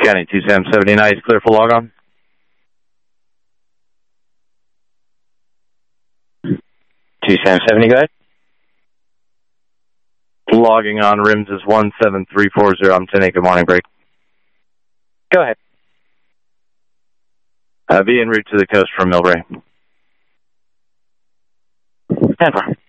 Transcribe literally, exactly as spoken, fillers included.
County two seven seven nine is clear for log on. two seven seven, go ahead. Logging on, rims is one seven three four zero. I'm ten eight, good morning, break. Go ahead. Uh, be en route to the coast from Millbrae. ten four.